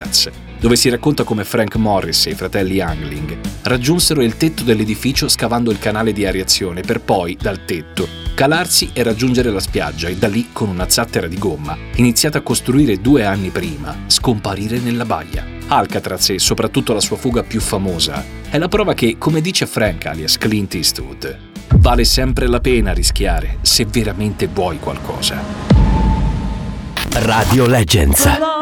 Arts, dove si racconta come Frank Morris e i fratelli Youngling raggiunsero il tetto dell'edificio scavando il canale di areazione per poi, dal tetto, calarsi e raggiungere la spiaggia e da lì, con una zattera di gomma, iniziata a costruire 2 anni prima, scomparire nella baia. Alcatraz e soprattutto la sua fuga più famosa è la prova che, come dice Frank alias Clint Eastwood, vale sempre la pena rischiare se veramente vuoi qualcosa. Radio Legends.